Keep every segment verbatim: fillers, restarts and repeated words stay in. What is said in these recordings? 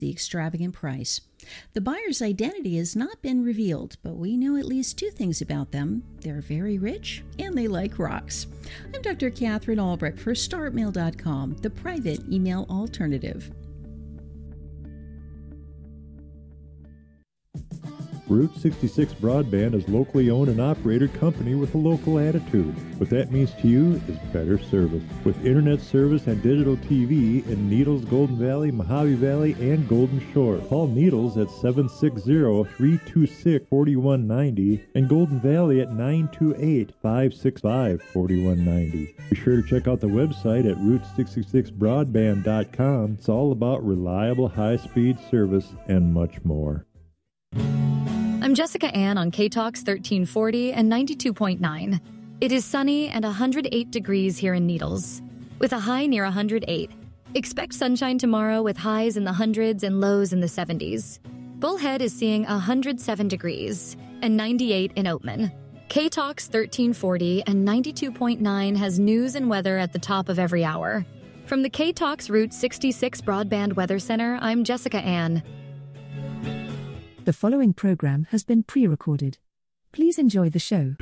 the extravagant price. The buyer's identity has not been revealed, but we know at least two things about them. They're very rich and they like rocks. I'm Doctor Catherine Albrecht for start mail dot com, the private email alternative. Route sixty-six Broadband is a locally owned and operated company with a local attitude. What that means to you is better service. With internet service and digital T V in Needles, Golden Valley, Mojave Valley, and Golden Shore. Call Needles at seven six zero, three two six, four one nine zero and Golden Valley at nine two eight, five six five, four one nine zero. Be sure to check out the website at route sixty-six broadband dot com. It's all about reliable high-speed service and much more. I'm Jessica Ann on K-Talks thirteen forty and ninety-two point nine. It is sunny and one hundred eight degrees here in Needles, with a high near one hundred eight. Expect sunshine tomorrow with highs in the hundreds and lows in the seventies. Bullhead is seeing one hundred seven degrees and ninety-eight in Oatman. K-Talks thirteen forty and ninety-two point nine has news and weather at the top of every hour. From the K-Talks Route sixty-six Broadband Weather Center, I'm Jessica Ann. The following program has been pre-recorded. Please enjoy the show.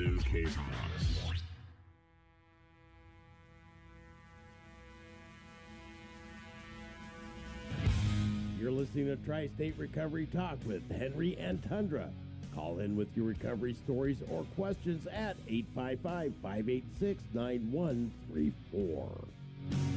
You're listening to Tri-State Recovery Talk with Henry and Tundra. Call in with your recovery stories or questions at eight five five, five eight six, nine one three four.